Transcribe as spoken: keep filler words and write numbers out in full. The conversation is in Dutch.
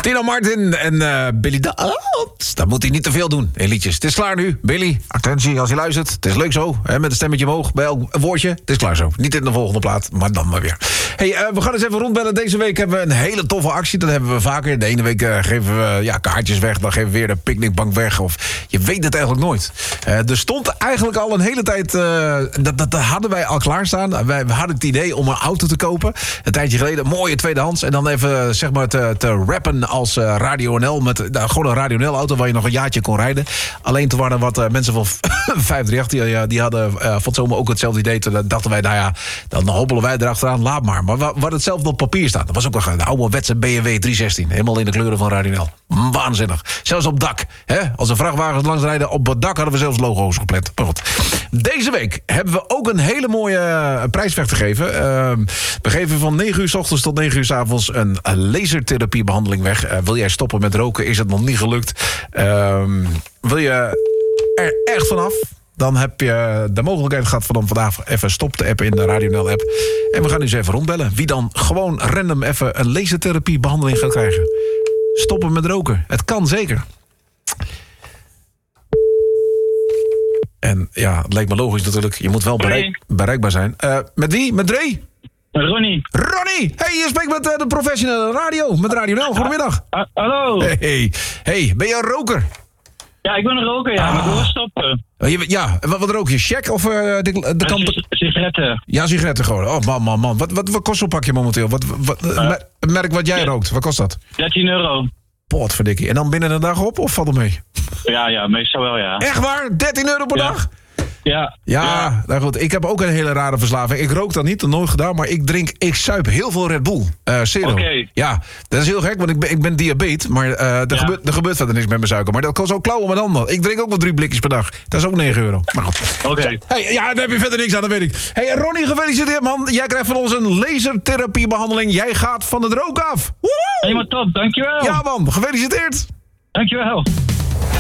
Tino Martin en uh, Billy Dawes. Dat moet hij niet te veel doen in liedjes. Het is klaar nu. Billy, attentie als je luistert. Het is leuk zo, hè, met een stemmetje omhoog. Bij elk woordje. Het is klaar zo. Niet in de volgende plaat, maar dan maar weer. Hey, uh, we gaan eens even rondbellen. Deze week hebben we een hele toffe actie. Dat hebben we vaker. De ene week uh, geven we ja, kaartjes weg. Dan geven we weer de picknickbank weg. Of je weet het eigenlijk nooit. Uh, er stond eigenlijk al een hele tijd... Uh, dat, dat, dat hadden wij al klaarstaan. Wij we hadden het idee om een auto te kopen. Een tijdje geleden. Mooie tweedehands. En dan even zeg maar te, te rappen als uh, Radio N L. Met uh, gewoon een Radio N L auto waar je nog een jaartje kon rijden. Alleen toen waren er wat uh, mensen van vijf drie acht. Die, uh, die hadden uh, van zomer ook hetzelfde idee. Toen dachten wij, nou ja, dan hobbelen wij erachteraan. Laat maar. Maar we hadden hetzelfde op papier staan. Dat was ook een ouderwetse B M W driehonderdzestien. Helemaal in de kleuren van Radio N L. Waanzinnig. Zelfs op dak. Hè? Als een vrachtwagen langs rijden, op het dak hadden we zelfs logo's gepland. Maar goed. Deze week hebben we ook een hele mooie uh, prijsvecht te geven. Uh, we geven van negen uur 's ochtends tot negen uur 's avonds een, een lasertherapiebehandeling weg. Uh, wil jij stoppen met roken? Is het nog niet gelukt? Uh, wil je er echt vanaf? Dan heb je de mogelijkheid gehad van om vandaag even stop te appen in de Radio N L app. En we gaan nu eens even rondbellen. Wie dan gewoon random even een lasertherapiebehandeling gaat krijgen. Stoppen met roken. Het kan zeker. En ja, het leek me logisch natuurlijk. Je moet wel bereik, bereikbaar zijn. Uh, met wie? Met Dre? Ronnie. Ronnie! Hey, je spreekt met uh, de professionele radio. Met Radio N L. Goedemiddag. Uh, uh, hallo. Hey, hey, ben je een roker? Ja, ik ben een roker, ja. Ah. Maar ik wil stoppen. Ja, wat, wat rook je? Check of uh, de, de, de kant... Uh, sigaretten. Ja, sigaretten gewoon. Oh, man, man, man. Wat, wat, wat kost zo'n pakje momenteel? Wat, wat, uh, merk wat jij ja. rookt. Wat kost dat? dertien euro. Potverdikkie. En dan binnen een dag op of valt het mee? Ja, ja, meestal wel, ja. Echt waar? dertien euro per ja. dag? Ja. Ja, ja. Nou goed. Ik heb ook een hele rare verslaving. Ik rook dat niet, dat nooit gedaan, maar ik drink, ik zuip heel veel Red Bull. Uh, Zero. Okay. Ja, dat is heel gek, want ik ben, ik ben diabetes, maar uh, er, ja. gebeurt, er gebeurt verder niks met mijn suiker. Maar dat kost ook klauwen met handen. Ik drink ook wel drie blikjes per dag. Dat is ook negen euro. Maar goed. Oké. Okay. Hey, ja, daar heb je verder niks aan, dat weet ik. Hey, Ronnie, gefeliciteerd, man. Jij krijgt van ons een lasertherapiebehandeling. Jij gaat van het rook af. Woehoe! Helemaal top, dankjewel. Ja, man. Gefeliciteerd. Dankjewel.